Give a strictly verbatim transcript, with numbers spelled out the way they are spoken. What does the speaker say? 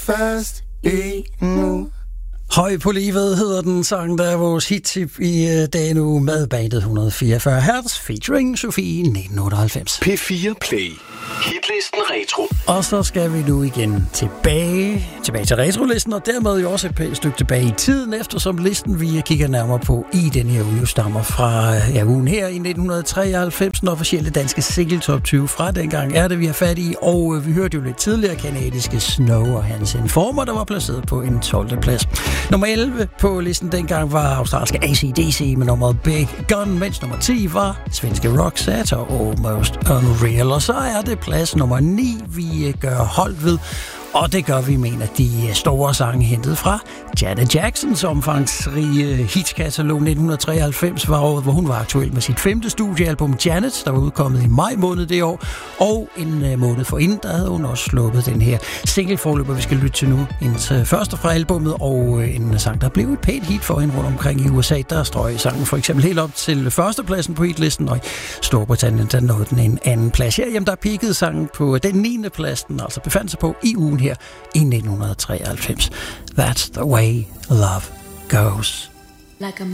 Fast endnu. Høj på livet hedder den sang, der er vores hittip i uh, dagen nu med bandet et hundrede og fireogfyrre hertz featuring Sofie nitten otteoghalvfems. P fire Play. Hitlisten Retro. Og så skal vi nu igen tilbage, tilbage til retrolisten, og dermed jo også et pænt stykke tilbage i tiden, eftersom listen, vi kigger nærmere på i den her uge, stammer fra ja, ugen her i nitten treoghalvfems, den officielle danske single top tyve fra dengang er det, vi har fat i, og øh, vi hørte jo lidt tidligere kanadiske Snow og hans Informer, der var placeret på en tolvte plads. Nummer elleve på listen dengang var australske A C D C med nummeret Big Gun, mens nummer ti var svenske Roxette og Almost Unreal, og så er det plads nummer ni, vi gør holdt ved, og det gør vi med en af de store sange hentet fra Janet Jacksons omfangsrige hitskatalog. nitten treoghalvfems var året, hvor hun var aktuel med sit femte studiealbum Janet, der var udkommet i maj måned det år, og en måned forinden, der havde hun også sluppet den her singleforløber, vi skal lytte til nu, hendes første fra albumet, og en sang, der blev et pænt hit for hende rundt omkring i U S A. Der strøg sangen for eksempel helt op til førstepladsen på hitlisten, og i Storbritannien, der nåede den en anden plads. Herhjemme, der peakede sangen på den niende plads, den altså befandt sig på i ugen her i nitten treoghalvfems. That's the way love goes. Like a